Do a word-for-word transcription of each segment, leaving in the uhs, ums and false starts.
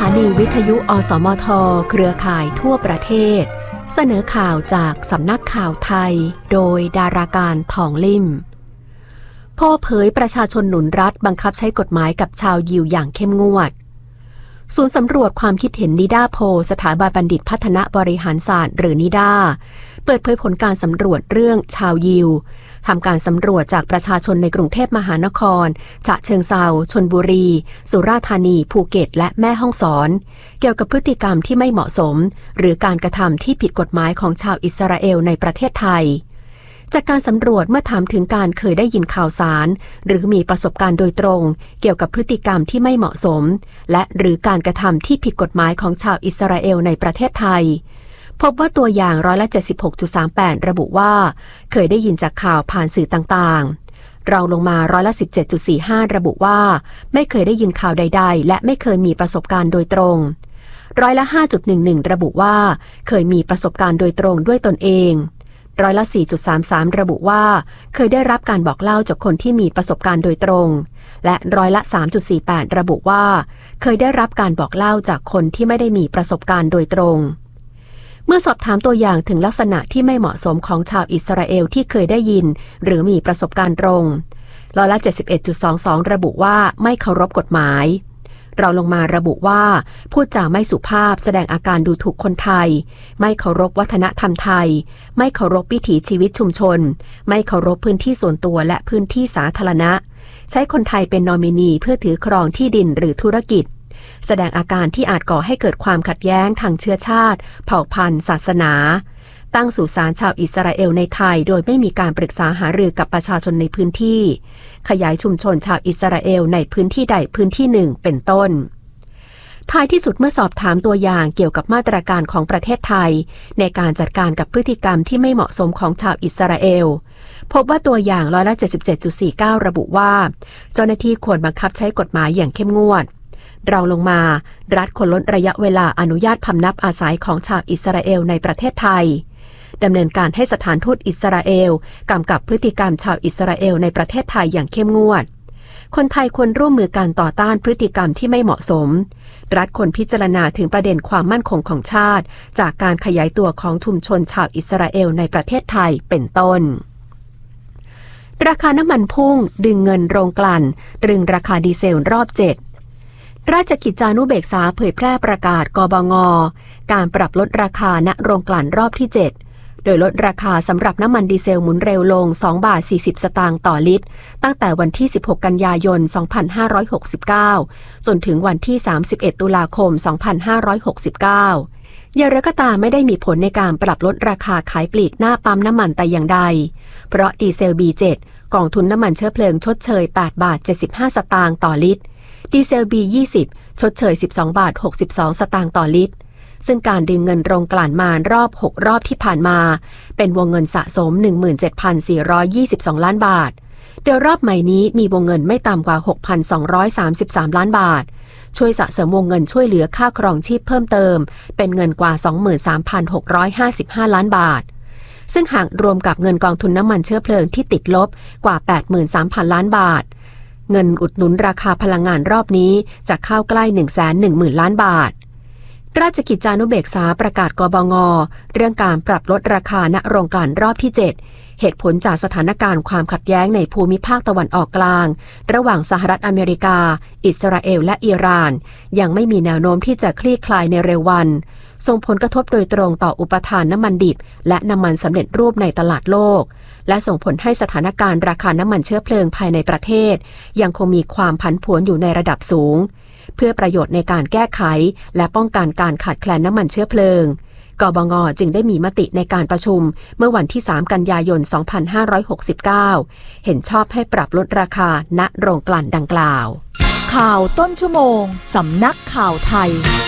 านีวิทยุอสมทเครือข่ายทั่วประเทศเสนอข่าวจากสำนักข่าวไทยโดยดาราการทองลิ่มโพเผยประชาชนหนุนรัฐบังคับใช้กฎหมายกับชาวยิวอย่างเข้มงวดศูนย์สำรวจความคิดเห็นนิด้าโพสถาบันบัณฑิตพัฒนาบริหารศาสตร์หรือนิด้าเปิดเผยผลการสำรวจเรื่องชาวยิวทำการสำรวจจากประชาชนในกรุงเทพมหานครฉะเชิงเทราชลบุรีสุราษฎร์ธานีภูเก็ตและแม่ฮ่องสอนเกี่ยวกับพฤติกรรมที่ไม่เหมาะสมหรือการกระทำที่ผิดกฎหมายของชาวอิสราเอลในประเทศไทยจากการสำรวจเมื่อถามถึงการเคยได้ยินข่าวสารหรือมีประสบการณ์โดยตรงเกี่ยวกับพฤติกรรมที่ไม่เหมาะสมและหรือการกระทำที่ผิดกฎหมายของชาวอิสราเอลในประเทศไทยพบว่าตัวอย่างร้อยละ เจ็ดสิบหกจุดสามแปด ระบุว่าเคยได้ยินจากข่าวผ่านสื่อต่างๆรองลงมาร้อยละ สิบเจ็ดจุดสี่ห้า ระบุว่าไม่เคยได้ยินข่าวใดๆและไม่เคยมีประสบการณ์โดยตรงร้อยละ ห้าจุดหนึ่งหนึ่ง ระบุว่าเคยมีประสบการณ์โดยตรงด้วยตนเองร้อยละ สี่จุดสามสาม ระบุว่าเคยได้รับการบอกเล่าจากคนที่มีประสบการณ์โดยตรงและร้อยละ สามจุดสี่แปด ระบุว่าเคยได้รับการบอกเล่าจากคนที่ไม่ได้มีประสบการณ์โดยตรงเมื่อสอบถามตัวอย่างถึงลักษณะที่ไม่เหมาะสมของชาวอิสราเอลที่เคยได้ยินหรือมีประสบการณ์ตรงร้อยละ เจ็ดสิบเอ็ดจุดสองสอง ระบุว่าไม่เคารพกฎหมายเราลงมาระบุว่าพูดจาไม่สุภาพแสดงอาการดูถูกคนไทยไม่เคารพวัฒนธรรมไทยไม่เคารพวิถีชีวิตชุมชนไม่เคารพพื้นที่ส่วนตัวและพื้นที่สาธารณะใช้คนไทยเป็นนอมินีเพื่อถือครองที่ดินหรือธุรกิจแสดงอาการที่อาจก่อให้เกิดความขัดแย้งทางเชื้อชาติเผ่าพันธุ์ศาสนาตั้งสุสานชาวอิสราเอลในไทยโดยไม่มีการปรึกษาหารือกับประชาชนในพื้นที่ขยายชุมชนชาวอิสราเอลในพื้นที่ใดพื้นที่หนึ่งเป็นต้นท้ายที่สุดเมื่อสอบถามตัวอย่างเกี่ยวกับมาตรการของประเทศไทยในการจัดการกับพฤติกรรมที่ไม่เหมาะสมของชาวอิสราเอลพบว่าตัวอย่างร้อยละ เจ็ดสิบเจ็ดจุดสี่เก้า ระบุว่าเจ้าหน้าที่ควรบังคับใช้กฎหมายอย่างเข้มงวดเราลงมารัฐควรลดระยะเวลาอนุญาตพำนักอาศัยของชาวอิสราเอลในประเทศไทยดำเนินการให้สถานทูตอิสราเอลกำกับพฤติกรรมชาวอิสราเอลในประเทศไทยอย่างเข้มงวดคนไทยควรร่วมมือกันต่อต้านพฤติกรรมที่ไม่เหมาะสมรัฐควรพิจารณาถึงประเด็นความมั่นคงของชาติจากการขยายตัวของชุมชนชาวอิสราเอลในประเทศไทยเป็นต้นราคาน้ำมันพุ่งดึงเงินโรงกลั่นตรึงราคาดีเซลรอบเจ็ดราชกิจจานุเบกษาเผยแพร่ประกาศกบง.การปรับลดราคาณโรงกลั่นรอบที่เจ็ดโดยลดราคาสำหรับน้ำมันดีเซลหมุนเร็วลงสองบาทสี่สิบสตางค์ต่อลิตรตั้งแต่วันที่สิบหกกันยายนสองพันห้าร้อยหกสิบเก้าจนถึงวันที่สามสิบเอ็ดตุลาคมสองพันห้าร้อยหกสิบเก้าอย่างไรก็ตามไม่ได้มีผลในการปรับลดราคาขายปลีกหน้าปั๊มน้ำมันแต่อย่างใดเพราะดีเซล บี เจ็ด กองทุนน้ำมันเชื้อเพลิงชดเชยแปดบาทเจ็ดสิบห้าสตางค์ต่อลิตรดีเซล บี ยี่สิบ ชดเชยสิบสองบาทหกสิบสองสตางค์ต่อลิตรซึ่งการดึงเงินโรงกลั่นมารอบหกรอบที่ผ่านมาเป็นวงเงินสะสม หนึ่งหมื่นเจ็ดพันสี่ร้อยยี่สิบสองล้านบาทโดยรอบใหม่นี้มีวงเงินไม่ต่ำกว่า หกพันสองร้อยสามสิบสามล้านบาทช่วยสะสมวงเงินช่วยเหลือค่าครองชีพเพิ่มเติมเป็นเงินกว่า สองหมื่นสามพันหกร้อยห้าสิบห้าล้านบาทซึ่งหากรวมกับเงินกองทุนน้ำมันเชื้อเพลิงที่ติดลบกว่า แปดหมื่นสามพันล้านบาทเงินอุดหนุนราคาพลังงานรอบนี้จะเข้าใกล้ หนึ่งแสนหนึ่งหมื่นล้านบาทราชกิจจานุเบกษาประกาศกบง.เรื่องการปรับลดราคาณโรงกลั่นรอบที่เจ็ดเหตุผลจากสถานการณ์ความขัดแย้งในภูมิภาคตะวันออกกลางระหว่างสหรัฐอเมริกาอิสราเอลและอิหร่านยังไม่มีแนวโน้มที่จะคลี่คลายในเร็ววันส่งผลกระทบโดยตรงต่ออุปทานน้ำมันดิบและน้ำมันสำเร็จรูปในตลาดโลกและส่งผลให้สถานการณ์ราคาน้ำมันเชื้อเพลิงภายในประเทศยังคงมีความผันผวนอยู่ในระดับสูงเพื่อประโยชน์ในการแก้ไขและป้องกันการขาดแคลนน้ำมันเชื้อเพลิงกบง.จึงได้มีมติในการประชุมเมื่อวันที่สามกันยายนสองพันห้าร้อยหกสิบเก้าเห็นชอบให้ปรับลดราคาณโรงกลั่นดังกล่าวข่าวต้นชั่วโมงสำนักข่าวไทย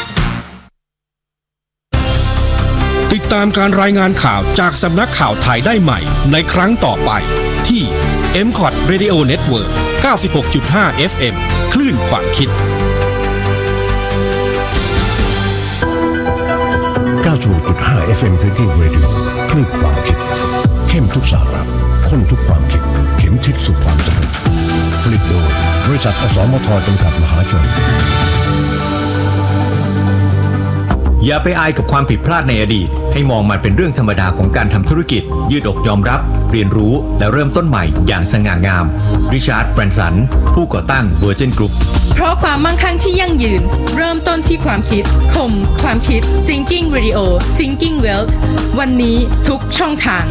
ติดตามการรายงานข่าวจากสำนักข่าวไทยได้ใหม่ในครั้งต่อไปที่ เอ็ม คอท Radio Network เก้าสิบหกจุดห้า เอฟ เอ็ม คลื่นความคิดเก้าสิบหกจุดห้า เอฟ เอ็ม Thinking Radio คลื่นความคิดเข้มทุกสาระข้นทุกความคิดเข็มทิศสู่ความสำเร็จผลิตโดยบริษัทอสมทจำกัดมหาชนอย่าไปอายกับความผิดพลาดในอดีตให้มองมันเป็นเรื่องธรรมดาของการทำธุรกิจยืดอกยอมรับเรียนรู้และเริ่มต้นใหม่อย่างสง่างามริชาร์ด แบรนสันผู้ก่อตั้ง Virgin Group เพราะความมั่งคั่งที่ยั่งยืนเริ่มต้นที่ความคิดคมความคิด Thinking Radio Thinking Wealth วันนี้ทุกช่องทาง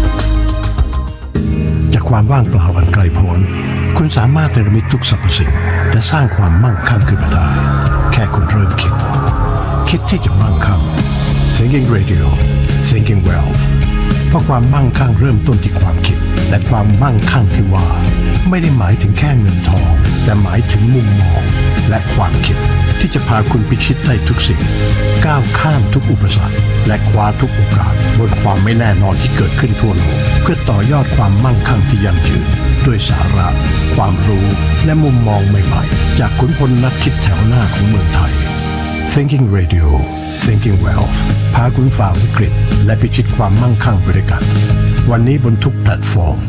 จากความว่างเปล่าอันไกลโพ้นคุณสามารถเนรมิตทุกสรรพสิ่งและสร้างความมั่งคั่งขึ้นมาได้แค่คุณเริ่มคิดคิดที่จะมั่งคั่ง Thinking Radio Thinking Wealth เพราะความมั่งคั่งเริ่มต้นที่ความคิดและความมั่งคั่งที่ว่าไม่ได้หมายถึงแค่เงินทองแต่หมายถึงมุมมองและความคิดที่จะพาคุณพิชิตได้ทุกสิ่งก้าวข้ามทุกอุปสรรคและคว้าทุกโอกาสบนความไม่แน่นอนที่เกิดขึ้นทั่วโลกเพื่อต่อยอดความมั่งคั่งที่ยั่งยืนด้วยสาระความรู้และมุมมองใหม่ๆจากขุนพลนักคิดแถวหน้าของเมืองไทย Thinking Radio Thinking Wealth พาคุณฝ่าวิกฤตและพิชิตความมั่งคั่งไปด้วยกันวันนี้บนทุกแพลตฟอร์ม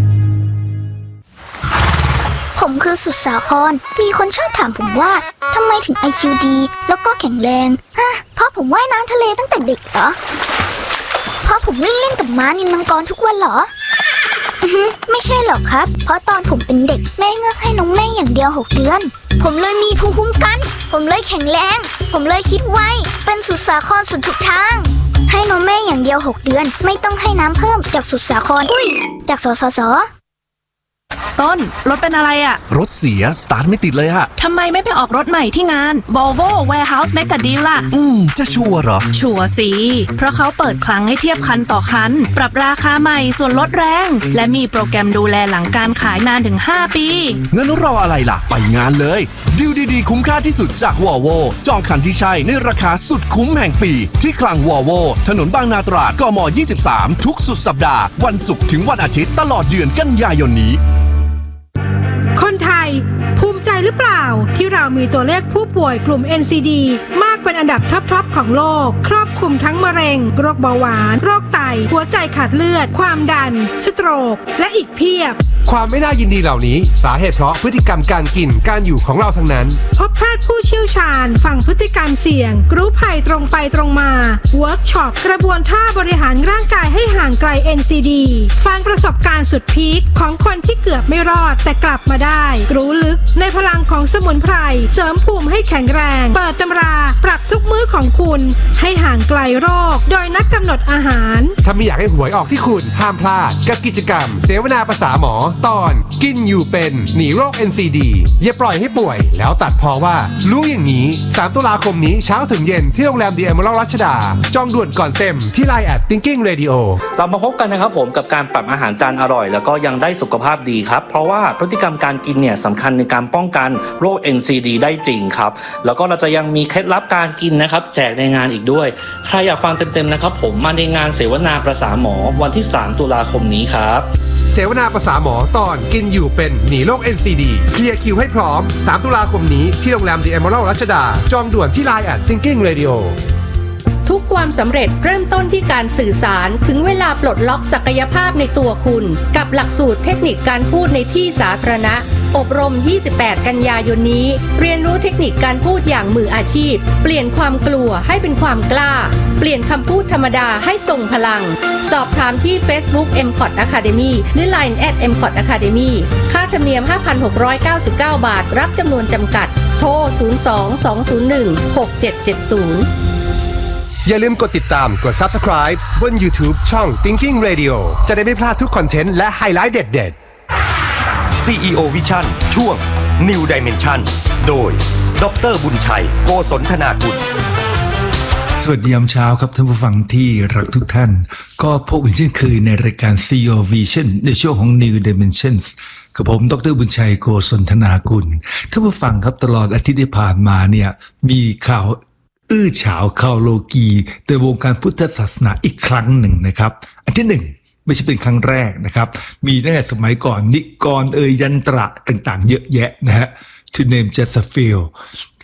ผมคือสุดสาครมีคนชอบถามผมว่าทำไมถึง ไอ คิว ดี แล้วก็แข็งแรงฮะเพราะผมว่ายน้ำทะเลตั้งแต่เด็กเหรอเพราะผมวิ่งเล่นกับม้านิลมังกรทุกวันเหรออือฮึไม่ใช่หรอกครับเพราะตอนผมเป็นเด็กแม่เงือกให้นมแม่อย่างเดียวหกเดือนผมเลยมีภูมิคุ้มกันผมเลยแข็งแรงผมเลยคิดไวเป็นสุดสาครสุดทุกทางให้นมแม่อย่างเดียวหกเดือนไม่ต้องให้น้ำเพิ่มจากสุดสาครอุ้ยจากสสสต้นรถเป็นอะไรอะรถเสียสตาร์ทไม่ติดเลยอะทำไมไม่ไปออกรถใหม่ที่งาน Volvo Warehouse Mega Deal ล่ะอืมจะชัวร์เหรอชัวร์สิเพราะเขาเปิดคลังให้เทียบคันต่อคันปรับราคาใหม่ส่วนลดแรงและมีโปรแกรมดูแลหลังการขายนานถึงห้าปีงั้นรออะไรล่ะไปงานเลยดีลดีๆคุ้มค่าที่สุดจาก Volvo จองคันที่ใช่ในราคาสุดคุ้มแห่งปีที่คลัง Volvo ถนนบางนาตราดกมยี่สิบสามทุกสุดสัปดาห์วันศุกร์ถึงวันอาทิตย์ตลอดเดือนกันยายนนี้คนไทยภูมิใจหรือเปล่าที่เรามีตัวเลขผู้ป่วยกลุ่ม เอ็น ซี ดี มากเป็นอันดับท็อปๆของโลกครอบคลุมทั้งมะเร็งโรคเบาหวานโรคไตหัวใจขาดเลือดความดันสโตรกและอีกเพียบความไม่น่ายินดีเหล่านี้สาเหตุเพราะพฤติกรรมการกินการอยู่ของเราทั้งนั้นพบแพทย์ผู้เชี่ยวชาญฟังพฤติกรรมเสี่ยงรู้ภัยตรงไปตรงมาเวิร์กช็อปกระบวนท่าบริหารร่างกายให้ห่างไกล เอ็น ซี ดี ฟังประสบการณ์สุดพีคของคนที่เกือบไม่รอดแต่กลับมาได้รู้ลึกในพลังของสมุนไพรเสริมภูมิให้แข็งแรงเปิดตำราปรับทุกมื้อของคุณให้ห่างไกลโรคโดยนักกำหนดอาหารถ้าไม่อยากให้หวยออกที่คุณห้ามพลาดกับกิจกรรมเสวนาภาษาหมอตอนกินอยู่เป็นหนีโรค เอ็น ซี ดี อย่าปล่อยให้ป่วยแล้วตัดพอว่ารู้อย่างนี้สามตุลาคมนี้เช้าถึงเย็นที่โรงแรม The Emerald รัชดาจองด่วนก่อนเต็มที่ ไลน์ แอท Thinking Radio เรามาพบกันนะครับผมกับการปรับอาหารจานอร่อยแล้วก็ยังได้สุขภาพดีครับเพราะว่าพฤติกรรมการกินเนี่ยสำคัญในการป้องกันโรค เอ็น ซี ดี ได้จริงครับแล้วก็เราจะยังมีเคล็ดลับการกินนะครับแจกในงานอีกด้วยใครอยากฟังเต็มๆนะครับผมมาในงานเสวนาประสาหมอวันที่สามตุลาคมนี้ครับเสวนาภาษาหมอตอนกินอยู่เป็นหนีโรค เอ็น ซี ดี เคลียร์คิวให้พร้อมสามตุลาคมนี้ที่โรงแรม The Emerald รัชดาจองด่วนที่ ไลน์ แอท Thinking Radio ทุกความสำเร็จเริ่มต้นที่การสื่อสารถึงเวลาปลดล็อกศักยภาพในตัวคุณกับหลักสูตรเทคนิคการพูดในที่สาธารณะอบรมยี่สิบแปดกันยายนนี้เรียนรู้เทคนิคการพูดอย่างมืออาชีพเปลี่ยนความกลัวให้เป็นความกล้าเปลี่ยนคำพูดธรรมดาให้ทรงพลังสอบถามที่ Facebook เอ็ม คอท Academy หรือ ไลน์ แอท เอ็ม คอท Academy ค่าธรรมเนียม ห้าพันหกร้อยเก้าสิบเก้า บาทรับจำนวนจำกัดโทรศูนย์ สอง สอง ศูนย์ หนึ่ง หก เจ็ด เจ็ด ศูนย์อย่าลืมกดติดตามกด Subscribe บน YouTube ช่อง Thinking Radio จะได้ไม่พลาดทุกคอนเทนต์และไฮไลท์เด็ดๆซี อี โอ Vision ช่วง New Dimension โดยดร.บุญชัยโกศลธนากุลสวัสดียามเช้าครับท่านผู้ฟังที่รักทุกท่านก็พบกันเช่นเคยในรายการ ซี อี โอ Vision ในช่วงของ New Dimensions กับผมดร.บุญชัยโกศลธนากุลท่านผู้ฟังครับตลอดอาทิตย์ที่ผ่านมาเนี่ยมีข่าวอื้อฉาวข่าวโลกีในวงการพุทธศาสนาอีกครั้งหนึ่งนะครับอันที่หนึ่งไม่ใช่เป็นครั้งแรกนะครับมีตั้งแต่สมัยก่อนนิกรเอ่ยยันตระต่างๆเยอะแยะนะฮะ to name just a few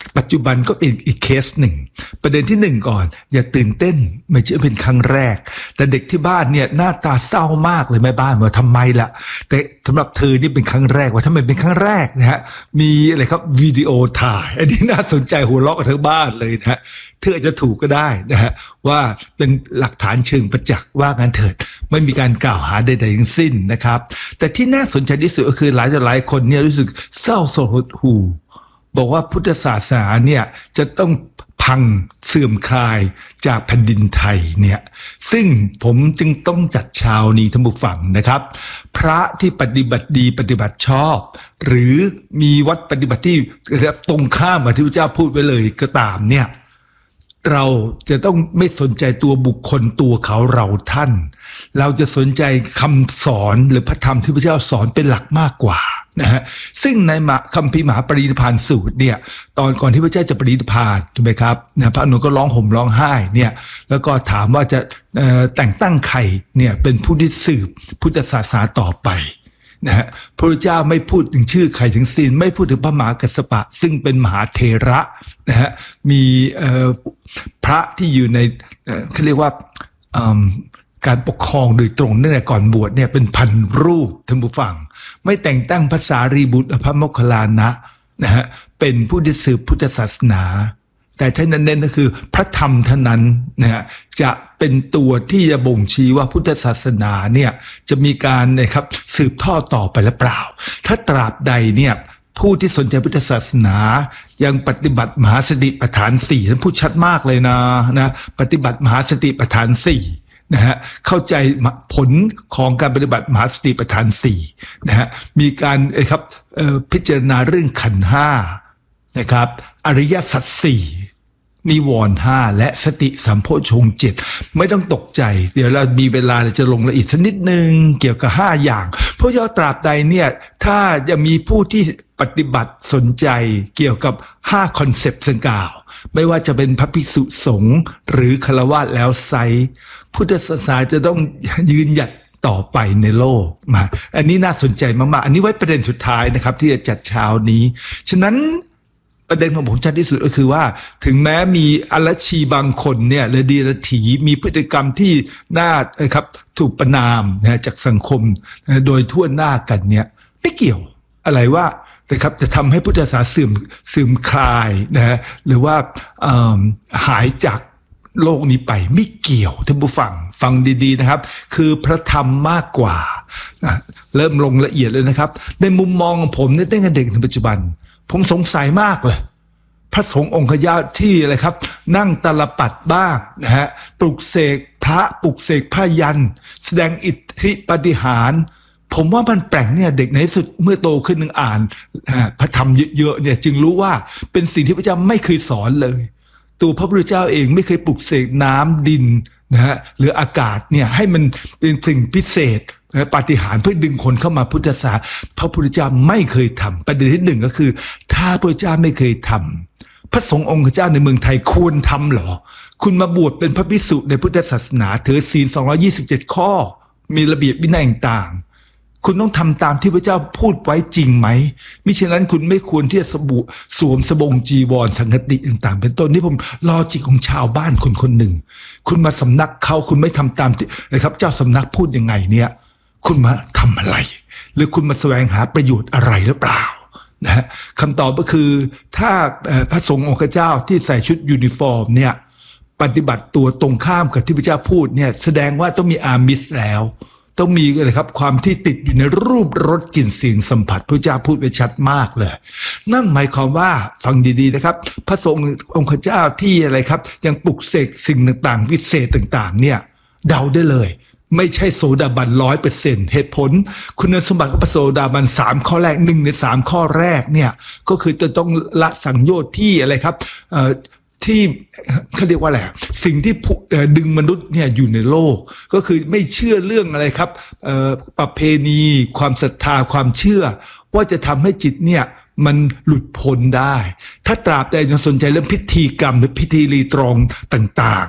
ปัจจุบันก็เป็นอีกเคสหนึ่งประเด็นที่หนึ่งก่อนอย่าตื่นเต้นไม่ใช่เป็นครั้งแรกแต่เด็กที่บ้านเนี่ยหน้าตาเศร้ามากเลยแม่บ้านว่าทำไมล่ะแต่สำหรับเธอนี่เป็นครั้งแรกว่าทำไมเป็นครั้งแรกนะฮะมีอะไรครับวิดีโอถ่ายอันนี้น่าสนใจหัวเราะกันทั้งบ้านเลยนะฮะเธออาจจะถูกก็ได้นะฮะว่าเป็นหลักฐานเชิงประจักษ์ว่างั้นเถิดไม่มีการกล่าวหาใดๆทั้งสิ้นนะครับแต่ที่น่าสนใจที่สุดก็คือหลายต่อหลายคนเนี่ยรู้สึกเศร้าโศกหดหู่บอกว่าพุทธศาสนาเนี่ยจะต้องพังเสื่อมคลายจากแผ่นดินไทยเนี่ยซึ่งผมจึงต้องจัดเช้านี้ท่านผู้ฟังนะครับพระที่ปฏิบัติดีปฏิบัติชอบหรือมีวัดปฏิบัติที่ตรงข้ามกับที่พระเจ้าพูดไว้เลยก็ตามเนี่ยเราจะต้องไม่สนใจตัวบุคคลตัวเขาเราท่านเราจะสนใจคำสอนหรือพระธรรมที่พระเจ้าสอนเป็นหลักมากกว่านะฮะซึ่งในคัมภีร์มหาปรินิพพานสูตรเนี่ยตอนก่อนที่พระเจ้าจะปรินิพพานถูกไหมครับนะพระอนุนก็ร้องห่มร้องไห้เนี่ยแล้วก็ถามว่าจะแต่งตั้งใครเนี่ยเป็นผู้ที่สืบพุทธศาสนาต่อไปนะฮะพระพุทธเจ้าไม่พูดถึงชื่อใครถึงสิ้นไม่พูดถึงพระมหากัสสปะซึ่งเป็นมหาเถระนะฮะมีพระที่อยู่ในเขาเรียกว่าการปกครองโดยตรงตั้งแต่ก่อนบวชเนี่ยเป็นพันรูปท่านผู้ฟังไม่แต่งตั้งพระสารีบุตรพระโมคคัลลานะนะฮะเป็นผู้ที่สืบพุทธศาสนาแต่ท่านเน้นก็คือพระธรรมเท่านั้นนะฮะจะเป็นตัวที่จะบ่งชี้ว่าพุทธศาสนาเนี่ยจะมีการนะครับสืบทอดต่อไปหรือเปล่าถ้าตราบใดเนี่ยผู้ที่สนใจพุทธศาสนายังปฏิบัติมหาสติปัฏฐานสี่ท่านพูดชัดมากเลยนะนะปฏิบัติมหาสติปัฏฐานสี่นะฮะเข้าใจผลของการปฏิบัติมหาสติปัฏฐานสี่นะฮะมีการครับพิจารณาเรื่องขันธ์ห้านะครับอริยสัจสี่นิวรณ์ห้าและสติสัมโพชฌงค์เจ็ดไม่ต้องตกใจเดี๋ยวเรามีเวลาเราจะลงละเอียดสักนิดนึงเกี่ยวกับห้าอย่างเพราะย่อตราบใดเนี่ยถ้าจะมีผู้ที่ปฏิบัติสนใจเกี่ยวกับห้าคอนเซปต์ดังกล่าวไม่ว่าจะเป็นพระภิกษุสงฆ์หรือฆราวาสแล้วไซพุทธศาสนาจะต้องยืนหยัดต่อไปในโลกมาอันนี้น่าสนใจมากๆอันนี้ไว้ประเด็นสุดท้ายนะครับที่จะจัดเช้านี้ฉะนั้นประเด็นของผมชัดที่สุดก็คือว่าถึงแม้มีอรชีบางคนเนี่ยหรือเดียรถีมีพฤติกรรมที่น่าครับถูกประณามนะจากสังคมนะโดยทั่วหน้ากันเนี่ยไม่เกี่ยวอะไรว่านะครับจะทำให้พุทธศาสนาเสื่อมเสื่อมคลายนะฮะหรือว่าหายจากโลกนี้ไปไม่เกี่ยวท่านผู้ฟังฟังดีๆนะครับคือพระธรรมมากกว่านะเริ่มลงละเอียดเลยนะครับในมุมมองของผมเนี่ยตั้งแต่เด็กถึงปัจจุบันผมสงสัยมากเลยพระสงฆ์องค์เจ้าที่อะไรครับนั่งตลปัดบ้างนะฮะปลุกเสกพระปลุกเสกพระยันแสดงอิทธิปาฏิหาริย์ผมว่ามันแปลกเนี่ยเด็กในที่สุดเมื่อโตขึ้นนึงอ่านพระธรรมเยอะๆเนี่ยจึงรู้ว่าเป็นสิ่งที่พระเจ้าไม่เคยสอนเลยตัวพระพุทธเจ้าเองไม่เคยปลุกเสกน้ำดินนะฮะหรืออากาศเนี่ยให้มันเป็นสิ่งพิเศษปาฏิหาริย์เพื่อดึงคนเข้ามาพุทธศาสนาพระพุทธเจ้าไม่เคยทำประเด็นที่หนึ่งก็คือถ้าพระพุทธเจ้าไม่เคยทำพระสงฆ์องค์เจ้าในเมืองไทยควรทำหรอคุณมาบวชเป็นพระภิกษุในพุทธศาสนาถือศีลสองร้อยยี่สิบเจ็ดข้อมีระเบียบวินัยต่างๆคุณต้องทำตามที่พระเจ้าพูดไว้จริงไหมมิฉะนั้นคุณไม่ควรที่จะสบุสวมสบงจีวรสังฆติต่างๆเป็นต้นนี่ผมลอจิกของชาวบ้านคนคนหนึ่งคุณมาสำนักเขาคุณไม่ทำตามที่นะครับเจ้าสำนักพูดยังไงเนี่ยคุณมาทำอะไรหรือคุณมาแสวงหาประโยชน์อะไรหรือเปล่านะฮะคำตอบก็คือถ้าพระสงฆ์องค์เจ้าที่ใส่ชุดยูนิฟอร์มเนี่ยปฏิบัติตัวตรงข้ามกับที่พระเจ้าพูดเนี่ยแสดงว่าต้องมีอามิสแล้วต้องมีอะไรครับความที่ติดอยู่ในรูปรสกลิ่นเสียงสัมผัสพระเจ้าพูดไว้ชัดมากเลยนั่นหมายความว่าฟังดีๆนะครับพระสงฆ์องค์เจ้าที่อะไรครับยังปลุกเสกสิ่งต่างๆวิเศษต่างๆเนี่ยเดาได้เลยไม่ใช่โสดาบันร้อยเปอร์เซ็นต์เหตุผลคุณสมบัติของพระโสดาบันสามข้อแรกหนึ่งในสามข้อแรกเนี่ยก็คือจะต้องละสังโยชน์ที่อะไรครับเอ่อที่เขาเรียกว่าอะไรสิ่งที่ดึงมนุษย์เนี่ยอยู่ในโลกก็คือไม่เชื่อเรื่องอะไรครับประเพณีความศรัทธาความเชื่อว่าจะทำให้จิตเนี่ยมันหลุดพ้นได้ถ้าตราบใดยังสนใจเรื่องพิธีกรรมหรือพิธีรีตรองต่างๆ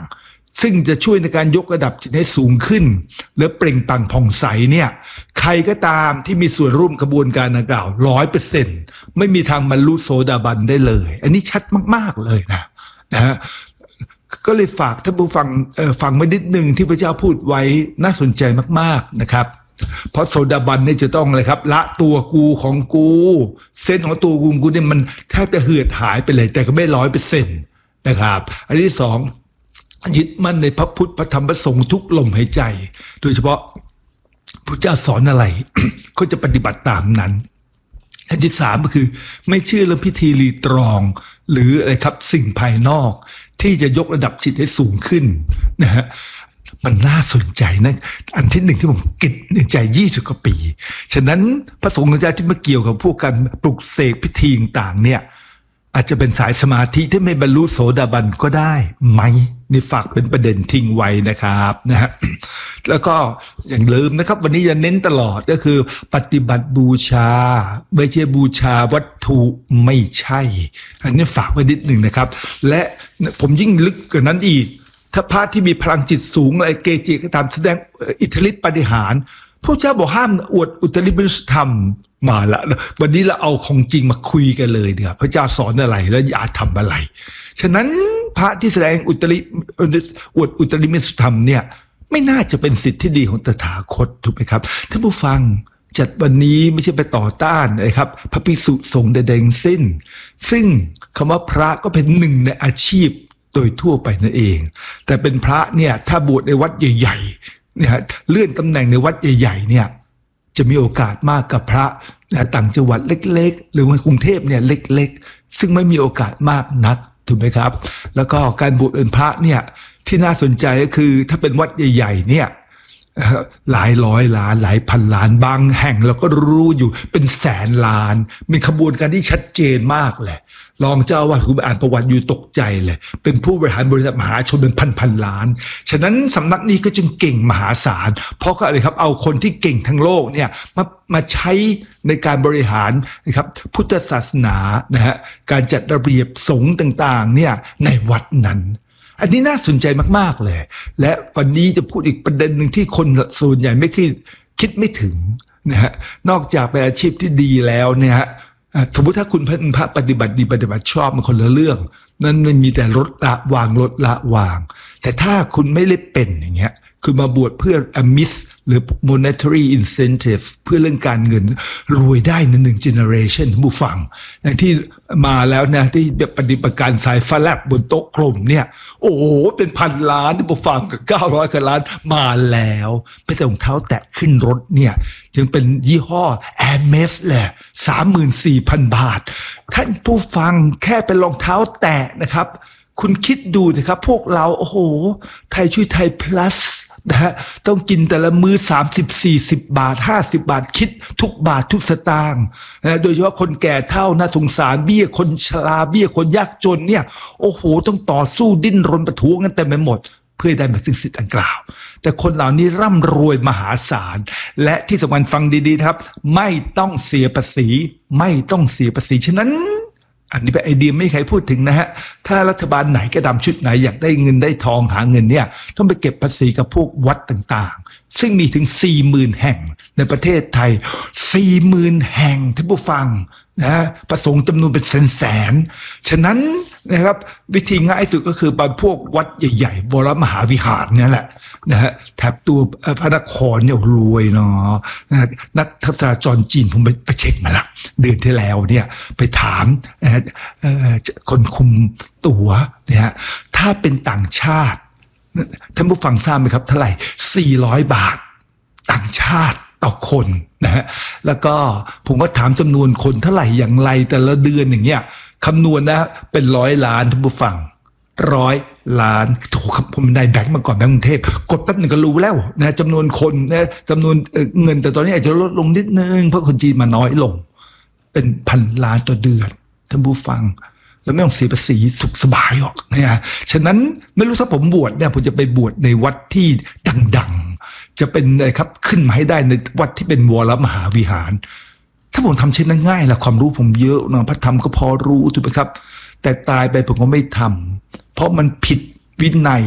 ซึ่งจะช่วยในการยกระดับจิตให้สูงขึ้นและเปล่งปลั่งผ่องใสเนี่ยใครก็ตามที่มีส่วนร่วมกระบวนการดังกล่าว ร้อยเปอร์เซ็นต์ ไม่มีทางบรรลุโสดาบันได้เลยอันนี้ชัดมากๆเลยนะนะฮะก็เลยฝากท่านผู้ฟังฟังไว้นิดนึงที่พระเจ้าพูดไว้น่าสนใจมากๆนะครับเพราะโสดาบันเนี่ยจะต้องเลยครับละตัวกูของกูเส้นของตัวกูกูเนี่ยมันแทบจะเหือดหายไปเลยแต่ก็ไม่ร้อยเปอร์เซ็นต์นะครับอันที่สองยึดมั่นในพระพุทธพระธรรมพระสงฆ์ทุกลมหายใจโดยเฉพาะพระเจ้าสอนอะไร ก็จะปฏิบัติตามนั้นอันที่สามก็คือไม่เชื่อเรื่องพิธีรีตรองหรืออะไรครับสิ่งภายนอกที่จะยกระดับจิตให้สูงขึ้นนะฮะมันน่าสนใจนะอันที่หนึ่งที่ผมกิดในใจยี่สิบกว่าปีฉะนั้นพระสงฆ์ของเจ้าที่มาเกี่ยวกับพวกการปลุกเสกพิธีต่างๆเนี่ยอาจจะเป็นสายสมาธิที่ไม่บรรลุโสดาบันก็ได้ไหมนี่ฝากเป็นประเด็นทิ้งไว้นะครับนะฮะแล้วก็อย่างลืมนะครับวันนี้จะเน้นตลอดก็คือปฏิบัติบูชาไม่ใช่บูชาวัตถุไม่ใช่อันนี้ฝากไว้นิดหนึ่งนะครับและผมยิ่งลึกกว่านั้นอีกถ้าพระที่มีพลังจิตสูงอะไรเกจิก็ตามแสดงอิทธิฤทธิปาฏิหาริย์พระเจ้าบอกห้ามอวดอุตริมนุสธรรมมาละวันนี้เราเอาของจริงมาคุยกันเลยเดี๋ยวพระเจ้าสอนอะไรแล้วอย่าทำอะไรฉะนั้นพระที่แสดงอุตริอวดอุตริมนุสธรรมเนี่ยไม่น่าจะเป็นสิทธิที่ดีของตถาคตถูกไหมครับท่านผู้ฟังจัดวันนี้ไม่ใช่ไปต่อต้านนะครับพระภิกษุสงฆ์ใดๆสิ้นซึ่งคำว่าพระก็เป็นหนึ่งในอาชีพโดยทั่วไปนั่นเองแต่เป็นพระเนี่ยถ้าบวชในวัดใหญ่ๆเนี่ยเลื่อนตำแหน่งในวัดใหญ่ๆเนี่ยจะมีโอกาสมากกับพระต่างจังหวัดเล็กๆหรือว่ากรุงเทพเนี่ยเล็กๆซึ่งไม่มีโอกาสมากนักถูกไหมครับแล้วก็การบวชเป็นพระเนี่ยที่น่าสนใจก็คือถ้าเป็นวัดใหญ่ๆเนี่ยหลายร้อยล้านหลายพันล้านบางแห่งเราก็รู้อยู่เป็นแสนล้านมีขบวนการที่ชัดเจนมากแหละลองเจ้าว่าคุณอ่านประวัติอยู่ตกใจเลยเป็นผู้บริหารบริษัทมหาชนเป็นพันพันล้านฉะนั้นสำนักนี้ก็จึงเก่งมหาศาลเพราะอะไรครับเอาคนที่เก่งทั้งโลกเนี่ยมามาใช้ในการบริหารนะครับพุทธศาสนานะฮะการจัดระเบียบสงฆ์ต่างๆเนี่ยในวัดนั้นอันนี้น่าสนใจมากๆเลยและวันนี้จะพูดอีกประเด็นหนึ่งที่คนส่วนใหญ่ไม่คิดคิดไม่ถึงนะฮะนอกจากเป็นอาชีพที่ดีแล้วเนี่ยฮะสมมติถ้าคุณเป็นพระปฏิบัติดีปฏิบัติชอบมันคนละเรื่องนั่นมันมีแต่ลดละวางลดละวางแต่ถ้าคุณไม่ได้เป็นอย่างเงี้ยคือมาบวชเพื่อ amis หรือ monetary incentive เพื่อเรื่องการเงินรวยได้ในหนึ่ง generation ผู้ฟังอย่างที่มาแล้วนะที่ปฏิบัติการสายฟ้าแลบบนโต๊ะกลมเนี่ยโอ้โหเป็นพันล้านที่ผู้ฟังกับเก้าร้อยกว่าล้านมาแล้วไม่แต่รองเท้าแตะขึ้นรถเนี่ยจึงเป็นยี่ห้อ Hermes แหละ สามหมื่นสี่พัน บาทท่านผู้ฟังแค่เป็นรองเท้าแตะนะครับคุณคิดดูนะครับพวกเราโอ้โหไทยช่วยไทย plusนะฮะต้องกินแต่ละมื้อสามสิบ สี่สิบบาทห้าสิบบาทคิดทุกบาททุกสตางค์นะโดยเฉพาะคนแก่เฒ่าน่าสงสารเบี้ยคนชราเบี้ยคนยากจนเนี่ยโอ้โหต้องต่อสู้ดิ้นรนประท้วงกันเต็มไปหมดเพื่อได้มาซึ่งสิทธิ์ดังกล่าวแต่คนเหล่านี้ร่ำรวยมหาศาลและที่สำคัญฟังดีๆนะครับไม่ต้องเสียภาษีไม่ต้องเสียภาษีฉะนั้นอันนี้เป็นไอเดียไม่มีใครพูดถึงนะฮะถ้ารัฐบาลไหนกระดำชุดไหนอยากได้เงินได้ทองหาเงินเนี่ยต้องไปเก็บภาษีกับพวกวัดต่างๆซึ่งมีถึง สี่หมื่น แห่งในประเทศไทย สี่หมื่น แห่งท่านผู้ฟังนะประสงค์จำนวนเป็นแสนๆฉะนั้นนะครับวิธีง่ายสุดก็คือบางพวกวัดใหญ่ๆวรมหาวิหารเนี่ยแหละนะฮะแถบตัวพระนครเนี่ยรวยเนาะนักทัศนจรจีนผมไปไปเช็คมาละเดือนที่แล้วเนี่ยไปถามคนคุมตั๋วเนี่ยถ้าเป็นต่างชาติท่านผู้ฟังทราบไหมครับเท่าไหร่สี่ร้อยบาทต่างชาติต่อคนนะฮะแล้วก็ผมก็ถามจำนวนคนเท่าไหร่อย่างไรแต่ละเดือนอย่างเงี้ยคำนวณนะเป็นร้อยล้านท่านผู้ฟังร้อยล้านโถครับผมได้แบงค์มาก่อนแบงค์กรุงเทพกดแป๊บหนึ่งก็รู้แล้วนะจำนวนคนนะจำนวนเงินแต่ตอนนี้อาจจะลดลงนิดนึงเพราะคนจีนมาน้อยลงเป็นพันล้านต่อเดือนท่านผู้ฟังแล้วไม่ต้องเสียภาษีสุขสบายหรอกนะฉะนั้นไม่รู้ถ้าผมบวชเนี่ยผมจะไปบวชในวัดที่ดังๆจะเป็นอะไรครับขึ้นมาให้ได้ในวัดที่เป็นวรมหาวิหารถ้าผมทำเช่นนั้นง่ายละความรู้ผมเยอะนะพระธรรมก็พอรู้ถูกไหมครับแต่ตายไปผมก็ไม่ทำเพราะมันผิดวินัย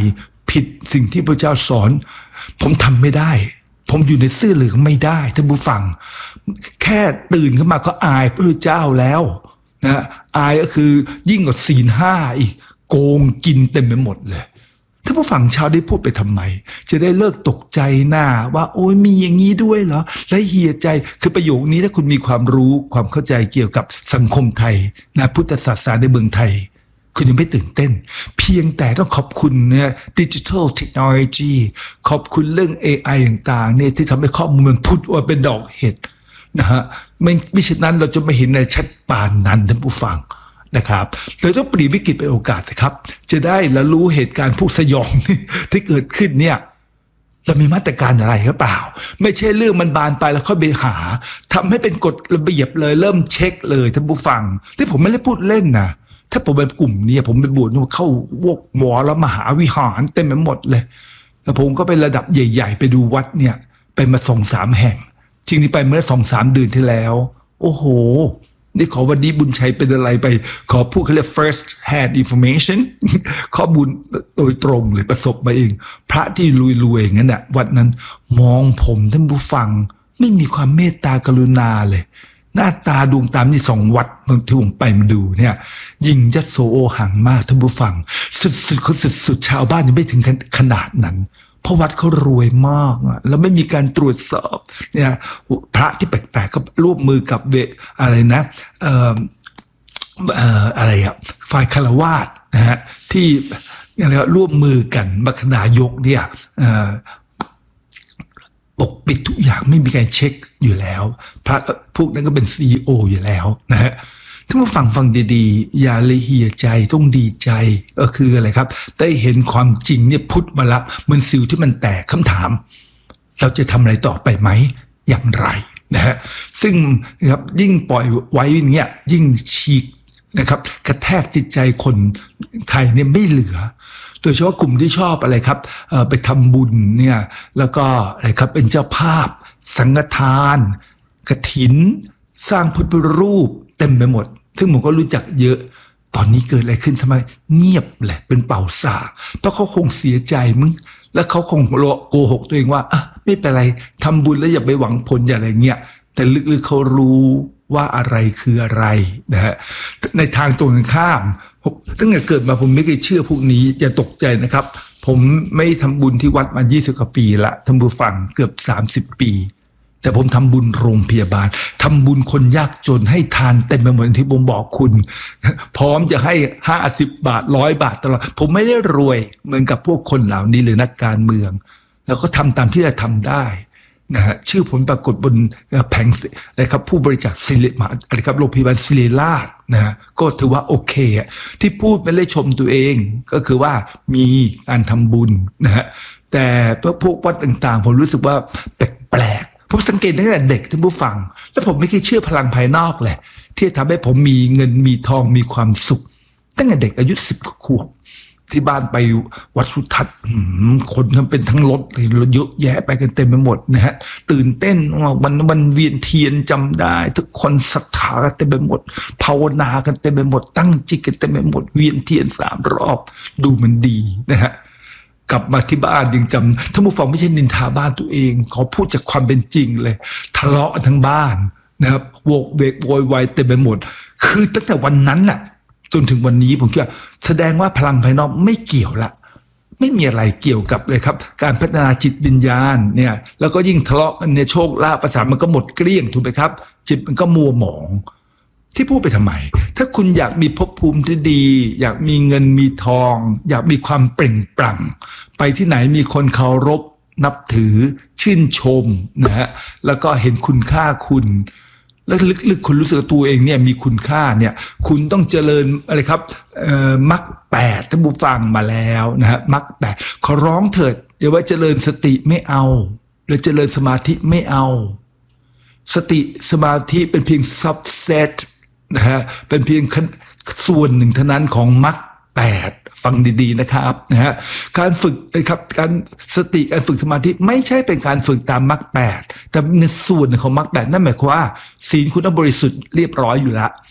ผิดสิ่งที่พระเจ้าสอนผมทำไม่ได้ผมอยู่ในเสื้อเหลืองไม่ได้ท่านผู้ฟังแค่ตื่นขึ้นมาก็อายพระเจ้าแล้วนะอายก็คือยิ่งกว่าศีลห้าอีกโกงกินเต็มไปหมดเลยท่านผู้ฟังชาวได้พูดไปทำไมจะได้เลิกตกใจหน้าว่าโอ้ยมีอย่างนี้ด้วยเหรอและเหียใจคือประโยคนี้ถ้าคุณมีความรู้ความเข้าใจเกี่ยวกับสังคมไทยนะพุทธศาสนาในเมืองไทยคุณยังไม่ตื่นเต้นเพียงแต่ต้องขอบคุณเนี่ยดิจิทัลเทคโนโลยีขอบคุณเรื่อง เอ ไอ ต่างๆเนี่ยที่ทำให้ข้อมูลมันพุทธว่าเป็นดอกเห็ดนะฮะไม่ไม่เช่นนั้นเราจะไม่เห็นในชัดปานนั้นท่านผู้ฟังนะครับเราต้องเปลี่ยนวิกฤตเป็นโอกาสสิครับจะได้ละรู้เหตุการณ์ผู้สยองที่เกิดขึ้นเนี่ยเรามีมาตรการอะไรหรือเปล่าไม่ใช่เรื่องมันบานไปแล้วค่อยไปหาทำให้เป็นกฎระเบียบเลยเริ่มเช็คเลยท่านผู้ฟังที่ผมไม่ได้พูดเล่นนะถ้าผมเป็นกลุ่มนี้ผมไปบวชเข้าวกหมอแล้วมหาวิหารเต็มไปหมดเลยแล้วผมก็ไประดับใหญ่ๆไปดูวัดเนี่ยไปมาสองสามแห่งจริงๆไปเมื่อสองสามเดือนที่แล้วโอ้โหนี่ขอวันนี้บุญชัยเป็นอะไรไปขอพูดเขาเรียก first hand information ข้อมูลโดยตรงเลยประสบมาเองพระที่รวยๆงั้นน่ะวันนั้นมองผมท่านผู้ฟังไม่มีความเมตตากรุณาเลยหน้าตาดวงตามนี่สองวัดที่ผมไปมาดูเนี่ยยิ่งยัดโซโอหังมากท่านผู้ฟังสุดๆเขาสุดๆชาวบ้านยังไม่ถึงขนาดนั้นเพราะวัดเขารวยมากอ่ะแล้วไม่มีการตรวจสอบเนี่ยพระที่แปลกๆก็ร่วมมือกับเวอะไรนะเอ่อเอ่ออะไรอ่ะฝ่ายคฤหัสถ์นะฮะที่อะไรร่วมมือกันมัคคณายกเนี่ยเอ่อปกปิดทุกอย่างไม่มีการเช็คอยู่แล้วพระพวกนั้นก็เป็น ซี อี โอ อยู่แล้วนะฮะถ้ามาฟังฟังดีๆอย่าเลยเหี่ยใจต้องดีใจก็คืออะไรครับได้เห็นความจริงเนี่ยพุทธมาละเหมือนสิวที่มันแตกคำถามเราจะทำอะไรต่อไปไหมอย่างไรนะฮะซึ่งนะครับยิ่งปล่อยไว้อย่างเงี้ยยิ่งฉีกนะครับกระแทกจิตใจคนไทยเนี่ยไม่เหลือโดยเฉพาะกลุ่มที่ชอบอะไรครับเอ่อไปทำบุญเนี่ยแล้วก็อะไรครับเป็นเจ้าภาพสังฆทานกฐินสร้างพุทธรูปเต็มไปหมดซึ่งผมก็รู้จักเยอะตอนนี้เกิดอะไรขึ้นทำไมเงียบแหละเป็นเป่าสากเพราะเขาคงเสียใจมึงแล้วเขาคงโกหกตัวเองว่าอ่ะไม่เป็นไรทำบุญแล้วอย่าไปหวังผลอย่าอะไรเงี้ยแต่ลึกๆเขารู้ว่าอะไรคืออะไรนะฮะในทางตรงกันข้ามตั้งแต่เกิดมาผมไม่เคยเชื่อพวกนี้อย่าตกใจนะครับผมไม่ทำบุญที่วัดมายี่สิบกว่าปีละท่านผู้ฟังเกือบสามสิบปีแต่ผมทำบุญโรงพยาบาลทำบุญคนยากจนให้ทานเต็มไปหมดที่ผมบอกคุณพร้อมจะให้ห้าสิบบาทร้อยบาทตลอดผมไม่ได้รวยเหมือนกับพวกคนเหล่านี้หรือนักการเมืองแล้วก็ทำตามที่เราทำได้นะฮะชื่อผมปรากฏบนแผงอะไรครับผู้บริจาคศิริมาอะไรครับโรงพยาบาลศิริราชนะฮะก็ถือว่าโอเคที่พูดไม่ได้ชมตัวเองก็คือว่ามีการทำบุญนะฮะแต่พวกวัดต่างๆผมรู้สึกว่าแปลกๆผมสังเกตตั้งแต่เด็กท่านผู้ฟังแล้วผมไม่เคยเชื่อพลังภายนอกแหละที่ทำให้ผมมีเงินมีทองมีความสุขตั้งแต่เด็กอายุสิบขวบที่บ้านไปวัดสุทัศน์คนทั้งเป็นทั้งรถเลยเยอะแยะไปกันเต็มไปหมดนะฮะตื่นเต้นวันวันเวียนเทียนจำได้ทุกคนศรัทธากันเต็มไปหมดภาวนากันเต็มไปหมดตั้งจิตกันเต็มไปหมดเวียนเทียนสามรอบดูมันดีนะฮะกลับมาที่บ้านยังจำท่านผู้ฟังไม่ใช่นินทาบ้านตัวเองขอพูดจากความเป็นจริงเลยทะเลาะทั้งบ้านนะครับโวกเวกโวยวายเต็มไปหมดคือตั้งแต่วันนั้นแหละจนถึงวันนี้ผมคิดว่าแสดงว่าพลังภายนอกไม่เกี่ยวละไม่มีอะไรเกี่ยวกับเลยครับการพัฒนาจิตวิญญาณเนี่ยแล้วก็ยิ่งทะเลาะกันเนี่ยโชคลาภประสาทมันก็หมดเกลี้ยงถูกไหมครับจิตมันก็มัวหมองที่พูดไปทำไมถ้าคุณอยากมีภพภูมิที่ดีอยากมีเงินมีทองอยากมีความเปล่งปลั่งไปที่ไหนมีคนเคารพนับถือชื่นชมนะฮะแล้วก็เห็นคุณค่าคุณแล้วลึกๆคุณรู้สึกตัวเองเนี่ยมีคุณค่าเนี่ยคุณต้องเจริญอะไรครับเอ่อมรรคแปดท่านผู้ฟังมาแล้วนะฮะมรรคแปดขอร้องเถิดอย่าว่าเจริญสติไม่เอาหรือเจริญสมาธิไม่เอาสติสมาธิเป็นเพียง subset นะฮะเป็นเพียงส่วนหนึ่งเท่านั้นของมรรคแปดฟังดีๆนะครับนะฮะการฝึกนะครับการสติการฝึกสมาธิไม่ใช่เป็นการฝึกตามมรรคแปดแต่ในส่วนของมรรคแปดนั่นหมายความว่าศีลคุณบริสุทธิ์เรียบร้อยอยู่แล้ว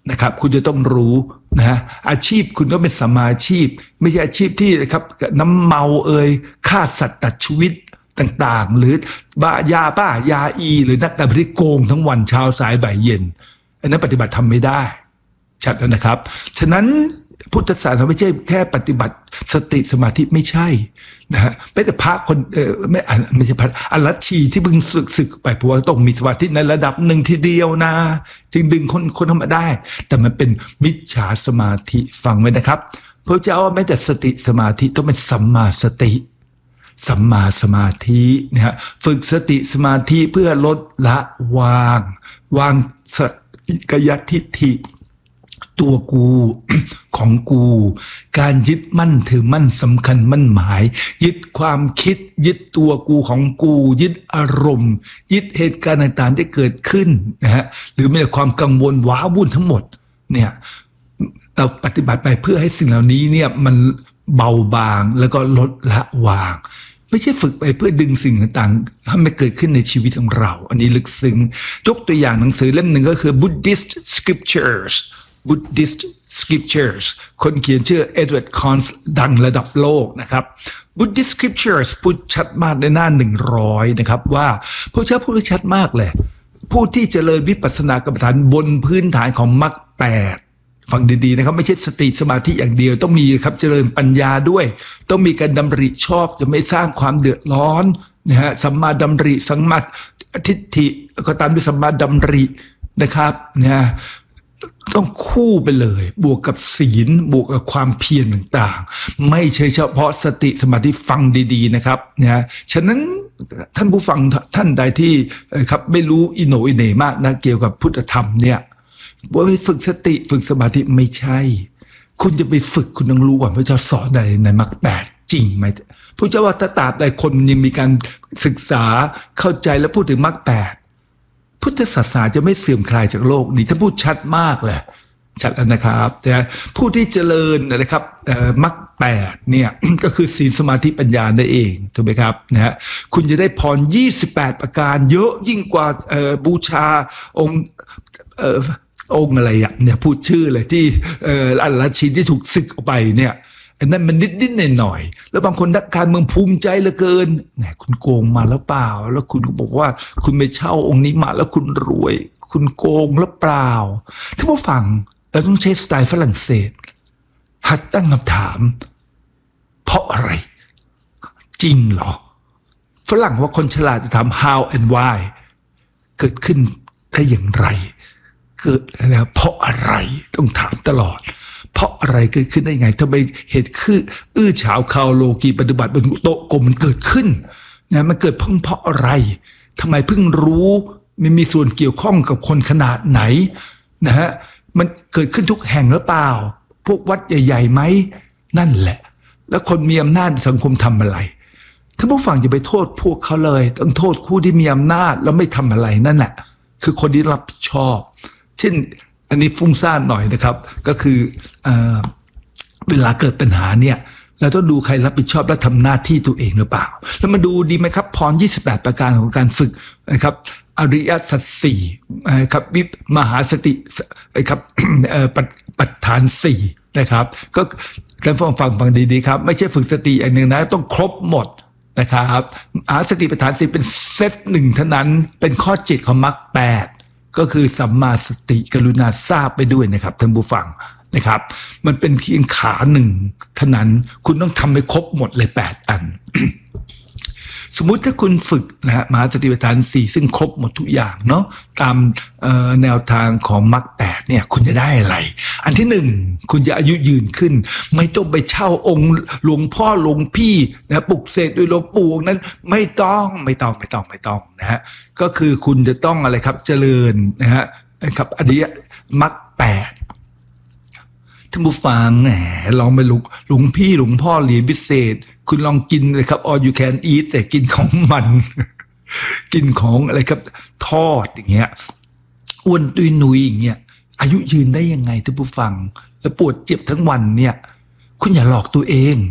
นะครับคุณจะต้องรู้นะอาชีพคุณต้องเป็นสัมมาอาชีพไม่ใช่อาชีพที่นะครับน้ำเมาเอ่ยฆ่าสัตว์ตัดชีวิตต่างๆหรือบ้ายาบ้ายาอีหรือนักการพนันโกงทั้งวันเช้าสายบ่ายเย็นอันนั้นปฏิบัติทำไม่ได้ชัดแล้วนะครับฉะนั้นพุทธศาสนาไม่ใช่แค่ปฏิบัติสติสมาธิไม่ใช่นะฮะไม่แต่พระคนเออไม่ไม่ใช่พระอรัชชีที่เพิ่งศึกศึกไปเพราะว่าต้องมีสมาธิในระดับหนึ่งทีเดียวนะจึงดึงคนคนทำมาได้แต่มันเป็นมิจฉาสมาธิฟังไว้นะครับพระเจ้าว่าไม่แต่สติสมาธิต้องเป็นสัมมาสติสัมมาสมาธินะฮะฝึกสติสมาธิเพื่อลดละวางวางสักยทิฏฐิตัวกูของกูการยึดมั่นถือมั่นสำคัญมั่นหมายยึดความคิดยึดตัวกูของกูยึดอารมณ์ยึดเหตุการณ์ต่างๆที่เกิดขึ้นนะฮะหรือแม้แต่ความกังวลว้าวุ่นทั้งหมดเนี่ยเราปฏิบัติไปเพื่อให้สิ่งเหล่านี้เนี่ยมันเบาบางแล้วก็ลดละวางไม่ใช่ฝึกไปเพื่อดึงสิ่งต่างๆให้มันเกิดขึ้นในชีวิตของเราอันนี้ลึกซึ้งยกตัวอย่างหนังสือเล่มหนึ่งก็คือ Buddhist Scriptures Buddhist Scriptures คนเขียนชื่อเอ็ดเวิร์ด คอนส์ดังระดับโลกนะครับ Buddhist Scriptures พูดชัดมากในหน้าหนึ่งร้อยนะครับว่าพระเจ้าพูดชัดมากเลยผู้ที่เจริญวิปัสสนากรรมฐานบนพื้นฐานของมรรคแปดฟังดีๆนะครับไม่ใช่สติสมาธิอย่างเดียวต้องมีครับเจริญปัญญาด้วยต้องมีการดำริชอบจะไม่สร้างความเดือดร้อนนะฮะสัมมาดำริสัมมาทิฏฐิก็ตามด้วยสัมมาดำรินะครับนะต้องคู่ไปเลยบวกกับศีลบวกกับความเพียรต่างๆไม่ใช่เฉพาะสติสมาธิฟังดีๆนะครับนะฉะนั้นท่านผู้ฟังท่านใดที่ครับไม่รู้อิโหนอิเหน่มากนะเกี่ยวกับพุทธธรรมเนี่ยว่าไปฝึกสติฝึกสมาธิไม่ใช่คุณจะไปฝึกคุณต้องรู้ก่อนพระเจ้าสอนใดในมรรคแปดจริงไหมพระเจ้าว่าถ้าตราบใดคนยังมีการศึกษาเข้าใจและพูดถึงมรรคแปดพุทธศาสนาจะไม่เสื่อมคลายจากโลกนี้ถ้าพูดชัดมากแหละชัดแล้วนะครับแต่ผู้ที่เจริญนะครับมรรคแปดเนี่ยก็คือศีลสมาธิปัญญานั่นเองถูกไหมครับนะฮะคุณจะได้พรยี่สิบแปดประการเยอะยิ่งกว่าบูชาองค์องค์อะไรอ่ะเนี่ยพูดชื่อเลยที่อัลลาชินที่ถูกสึกออกไปเนี่ยอันนั้นมันนิดๆหน่อยๆแล้วบางคนนักการเมืองภูมิใจเหลือเกินแหมคุณโกงมาแล้วเปล่าแล้วคุณก็บอกว่าคุณไปเช่าองค์นี้มาแล้วคุณรวยคุณโกงแล้วเปล่าถ้าผู้ฟังเราต้องใช้สไตล์ฝรั่งเศสหัดตั้งคำถามเพราะอะไรจริงเหรอฝรั่งว่าคนฉลาดจะถาม how and why เกิดขึ้นได้อย่างไรเกิดแล้วเพราะอะไรต้องถามตลอดเพราะอะไรเกิดขึ้นได้ไงทำไมเหตุคืออื้อฉาวคาวโลกีปฏิบัติบนโต๊ะกลมมันเกิดขึ้นนะมันเกิดเพิ่งเพราะอะไรทำไมเพิ่งรู้มันมีส่วนเกี่ยวข้องกับคนขนาดไหนนะฮะมันเกิดขึ้นทุกแห่งหรือเปล่าพวกวัดใหญ่ๆไหมนั่นแหละแล้วคนมีอำนาจสังคมทำอะไรถ้าผู้ฟังอย่าไปโทษพวกเขาเลยต้องโทษผู้ที่มีอำนาจแล้วไม่ทำอะไรนั่นแหละคือคนที่รับผิดชอบเช่นอันนี้ฟุ้งซ่านหน่อยนะครับก็คือ เอ่อ เวลาเกิดปัญหาเนี่ยเราต้องดูใครรับผิดชอบและทำหน้าที่ตัวเองหรือเปล่าแล้วมาดูดีไหมครับพรยี่สิบแปดประการของการฝึกนะครับอริยสัจสี่นะครับวิมหาสตินะครับปัฏฐานสี่นะครับก็การฟังฟังฟังดีๆครับไม่ใช่ฝึกสติอย่างหนึ่งนะต้องครบหมดนะครับมหาสติปัฏฐานสี่เป็นเซตหนึ่งเท่านั้นเป็นข้อเจ็ดของมรรคแปดก็คือสัมมาสติกรุณาทราบไปด้วยนะครับท่านผู้ฟังนะครับมันเป็นเพียงขาหนึ่งเท่านั้นคุณต้องทำให้ครบหมดเลยแปดอัน สมมุติถ้าคุณฝึกนะฮะมหาสติปัฏฐานสี่ซึ่งครบหมดทุกอย่างเนาะตามแนวทางของมรรคแปดเนี่ยคุณจะได้อะไรอันที่หนึ่งคุณจะอายุยืนขึ้นไม่ต้องไปเช่าองค์หลวงพ่อหลวงพี่นะปลุกเสกโดยหลวงปู่นั้นไม่ต้องไม่ต้องไม่ต้องไม่ต้องนะฮะก็คือคุณจะต้องอะไรครับเจริญนะฮะครับอริยมรรคแปดท่านผู้ฟังแหมลองไปหลวงหลวงพี่หลวงพ่อเหรียญพิเศษคุณลองกินเลยครับ all you can eat แต่กินของมัน กินของอะไรครับทอดอย่างเงี้ยอ้วนตุยนุยอย่างเงี้ยอายุยืนได้ยังไงท่านผู้ฟังแล้วปวดเจ็บทั้งวันเนี่ยคุณอย่าหลอกตัวเอง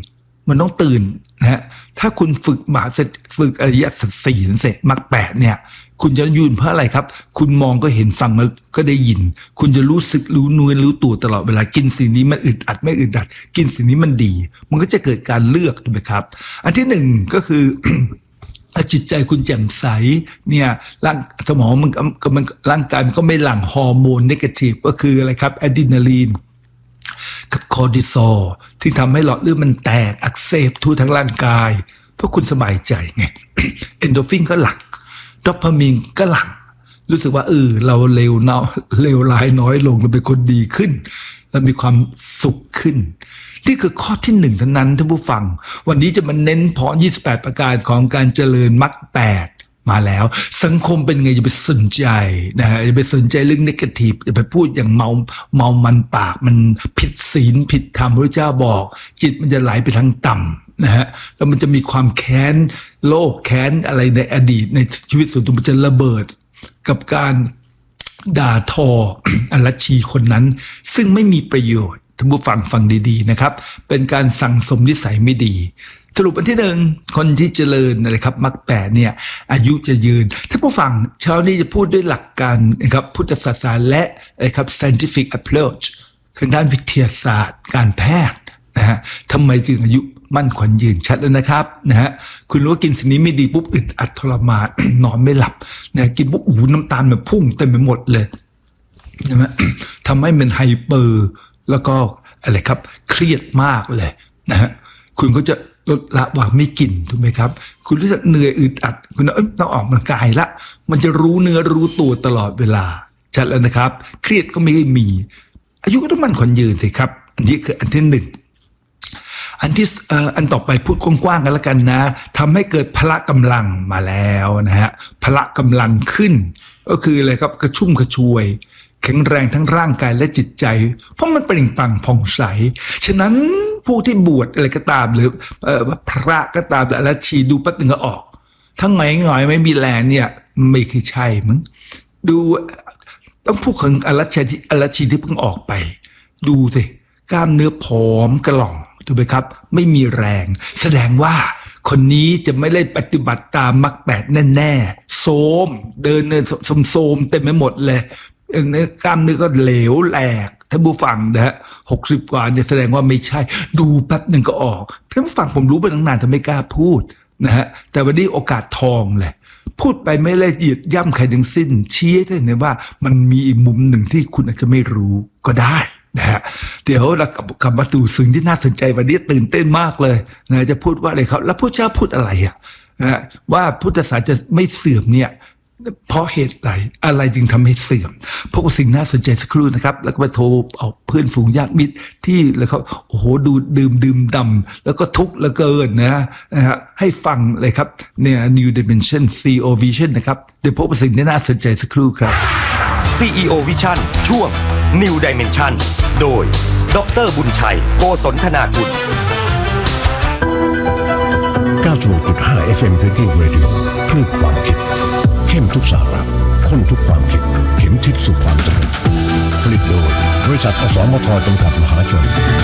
มันต้องตื่นนะฮะถ้าคุณฝึกมหาเสร็จฝึกอริยสัจสี่เสร็จมรรคแปดเนี่ยคุณจะยืนเพราะอะไรครับคุณมองก็เห็นฟังก็ได้ยินคุณจะรู้สึกรู้นวลรู้ตัวตลอดเวลากินสิ่งนี้มันอึดอัดไม่อึดอัดกินสิ่งนี้มันดีมันก็จะเกิดการเลือกถูกไหมครับอันที่หนึ่งก็คือ จิตใจคุณแจ่มใสเนี่ยร่างสมองมันมันร่างกายมันก็ไม่หลั่งฮอร์โมนเนกาทีฟก็คืออะไรครับอะดรีนาลีนกับคอร์ติซอลที่ทำให้หลอดเลือดมันแตกอักเสบทั่วทั้งร่างกายเพราะคุณสบายใจไง เอนโดรฟินก็หลั่งโดปามีนก็หลั่งรู้สึกว่าเออเราเลวเนาะเลวร้ายน้อยลงเราเป็นคนดีขึ้นเรามีความสุขขึ้นนี่คือข้อที่หนึ่งเท่านั้นท่านผู้ฟังวันนี้จะมาเน้นเพาะยี่สิบแปดประการของการเจริญมรรคแปดมาแล้วสังคมเป็นไงอย่าไปสนใจนะฮะอย่าไปสนใจเรื่องเนกาทีฟอย่าไปพูดอย่างเมาเมามันปากมันผิดศีลผิดธรรมพระเจ้าบอกจิตมันจะไหลไปทางต่ำนะฮะแล้วมันจะมีความแค้นโลภแค้นอะไรในอดีตในชีวิตส่วนตัวมันจะระเบิดกับการด่าทอ อรัชชีคนนั้นซึ่งไม่มีประโยชน์ท่านผู้ฟังฟังดีๆนะครับเป็นการสั่งสมนิสัยไม่ดีสรุปอันที่หนึ่งคนที่เจริญอะไรครับมรรคแปดเนี่ยอายุจะยืนท่านผู้ฟังเช้านี้จะพูดด้วยหลักการนะครับพุทธศาสนาและนะครับ scientific approach คือด้านวิทยาศาสตร์การแพทย์นะฮะทำไมจึงอายุมั่นขวัญยืนชัดแล้วนะครับนะฮะคุณรู้ว่ากินสิ่งนี้ไม่ดีปุ๊บอึดอัดทรมาน นอนไม่หลับนะกินปุ๊บอู้น้ำตาลแบบพุ่งเต็มไปหมดเลยนะฮะทำให้มันไฮเปอร์แล้วก็อะไรครับเครียดมากเลยนะฮะคุณก็จะลดละวางไม่กินถูกไหมครับคุณรู้สึกเหนื่อยอึดอัดคุณเอ้ยต้องออกกำลังกายละมันจะรู้เนื้อรู้ตัวตลอดเวลาชัดแล้วนะครับเครียดก็ไม่มีอายุก็ต้องมั่นขวัญยืนสิครับอันนี้คืออันที่หนึ่งอันที่เอ่ออันต่อไปพูดกว้างๆกันแล้วกันนะทำให้เกิดพละกำลังมาแล้วนะฮะพละกำลังขึ้นก็คืออะไรครับกระชุ่มกระชวยแข็งแรงทั้งร่างกายและจิตใจเพราะมันเปล่งปลั่งผ่องใสฉะนั้นผู้ที่บวชอะไรก็ตามหรือเอ่อพระก็ตามแต่ละชีดูปั๊บนึงก็ออกทั้งหงอยหงอยไม่มีแรงเนี่ยไม่คือใช่มั้งดูต้องพูดถึงอรัชชีที่อรัชชีที่เพิ่งออกไปดูสิกล้ามเนื้อผอมกระหล่องถูกไหมครับไม่มีแรงแสดงว่าคนนี้จะไม่ได้ปฏิบัติตามมรรคแปดแน่ๆโทรมเดินเดินโทรมเต็มไปหมดเลยเนื้อกล้ามเนื้อก็เหลวแหลกท่านผู้ฟังนะฮะหกสิบกว่าเนี่ยแสดงว่าไม่ใช่ดูแป๊บหนึ่งก็ออกท่านผู้ฟังผมรู้ไปตั้งนานแต่ไม่กล้าพูดนะฮะแต่วันนี้โอกาสทองแหละพูดไปไม่ละเอียดย่ำใครทั้งสิ้นชี้ให้เห็นว่ามันมีอีกมุมหนึ่งที่คุณอาจจะไม่รู้ก็ได้นะฮะเดี๋ยวเรากลับมาสู่สิ่งที่น่าสนใจวันนี้ตื่นเต้นมากเลยนะจะพูดว่าอะไรครับแล้วพระเจ้าพูดอะไรอ่ะนะว่าพุทธศาสนาจะไม่เสื่อมเนี่ยเพราะเหตุอะไรอะไรจึงทำให้เสื่อมพวกสิ่งน่าสนใจสักครู่นะครับแล้วก็ไปโทรเอาเพื่อนฝูงญาติมิตรที่แล้วเขาโอ้โหดูดื่มดื่มดำแล้วก็ทุกข์เหลือเกินนะนะฮะให้ฟังเลยครับเนี่ย New Dimension ซี อี โอ Vision นะครับเดี๋ยวพบกับสิ่งที่น่าสนใจสักครู่ครับซี อี โอ Vision ช่วง New Dimension โดยดร.บุญชัยโกศลธนากุลเก้าสิบหกจุดห้า เอฟ เอ็ม Thinking Radio คลื่นความคิดเข้มทุกสาระข้นทุกความคิดเข็มทิศสู่ความเจริญผลิตโดยบริษัทอสมทจำกัดมหาชน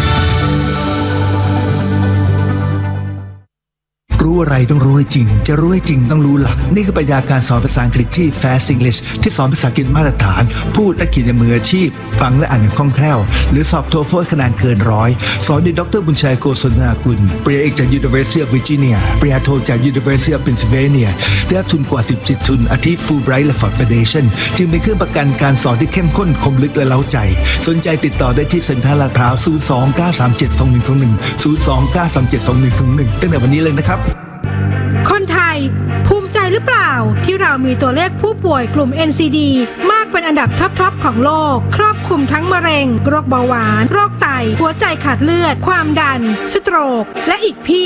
รู้อะไรต้องรู้ให้จริงจะรู้ให้จริงต้องรู้หลักนี่คือปรัชญาการสอนภาษาอังกฤษที่ Fast English ที่สอนภาษาอังกฤษมาตรฐานพูดและเขียนอย่างมืออาชีพฟังและอ่านอย่างคล่องแคล่วหรือสอบโทเฟลคะแนนเกินร้อยสอนโดยดร.บุญชัยโกศลธนากุลปริญญาเอกจาก University of Virginia ปริญญาโทจาก University of Pennsylvania ได้รับทุนกว่าสิบจิตทุนอาทิ Fulbright และ Ford Foundation จึงเป็นเครื่องประกันการสอนที่เข้มข้นคมลึกและเร้าใจสนใจติดต่อได้ที่เซ็นทรัลลาดพร้าวศูนย์ สอง เก้า สาม เจ็ด สอง หนึ่ง สอง หนึ่ง ศูนย์ สอง เก้า สาม เจ็ด สอง หนึ่ง สอง หนึ่งตั้งแต่วันนี้เลยนะครับคนไทยภูมิใจหรือเปล่าที่เรามีตัวเลขผู้ป่วยกลุ่ม เอ็น ซี ดี มากเป็นอันดับท็อปๆของโลกครอบคลุมทั้งมะเร็งโรคเบาหวานโรคไตหัวใจขาดเลือดความดันสโตรกและอีกเพียบ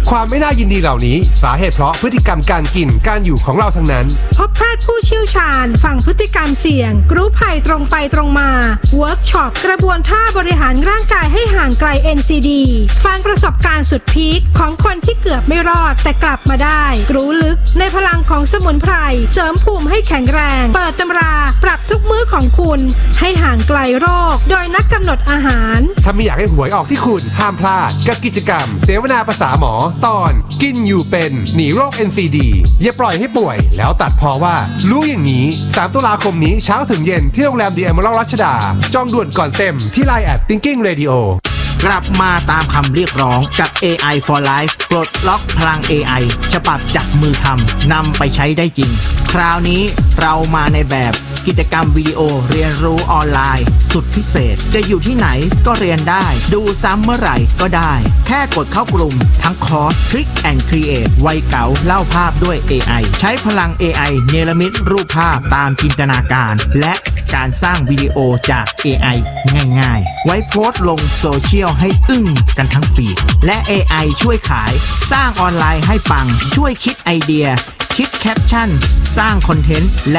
ความไม่น่ายินดีเหล่านี้สาเหตุเพราะพฤติกรรมการกินการอยู่ของเราทั้งนั้นพบแพทย์ผู้เชี่ยวชาญฝั่งพฤติกรรมเสี่ยงกรุ๊ปภัยตรงไปตรงมาเวิร์กช็อปกระบวนท่าบริหารร่างกายให้ห่างไกล เอ็น ซี ดี ฟังประสบการณ์สุดพีคของคนที่เกือบไม่รอดแต่กลับมาได้รู้ลึกในพลังของสมุนไพรเสริมภูมิให้แข็งแรงเปิดตำราปรับทุกมื้อของคุณให้ห่างไกลโรคโดยนักกำหนดอาหารถ้าไม่อยากให้หวยออกที่คุณห้ามพลาดกับกิจกรรมเสวนาภาษาหมอตอนกินอยู่เป็นหนีโรค เอ็น ซี ดี อย่าปล่อยให้ป่วยแล้วตัดพอว่ารู้อย่างนี้สามตุลาคมนี้เช้าถึงเย็นที่โรงแรม The Emerald รัชดาจองด่วนก่อนเต็มที่ ไลน์ แอท Thinking Radio กลับมาตามคำเรียกร้องกับ เอ ไอ for Life ปลดล็อกพลัง เอ ไอ ฉบับจับมือทำนำไปใช้ได้จริงคราวนี้เรามาในแบบกิจกรรมวิดีโอเรียนรู้ออนไลน์สุดพิเศษจะอยู่ที่ไหนก็เรียนได้ดูซ้ำเมื่อไหร่ก็ได้แค่กดเข้ากลุ่มทั้งคอร์ส Click and Create ไวเก๋าเล่าภาพด้วย เอ ไอ ใช้พลัง เอ ไอ เนรมิตรูปภาพตามจินตนาการและการสร้างวิดีโอจาก เอ ไอ ง่ายๆไว้โพสต์ลงโซเชียลให้อึ้งกันทั้งฟีดและ เอ ไอ ช่วยขายสร้างออนไลน์ให้ปังช่วยคิดไอเดียคิดแคปชั่นสร้างคอนเทนต์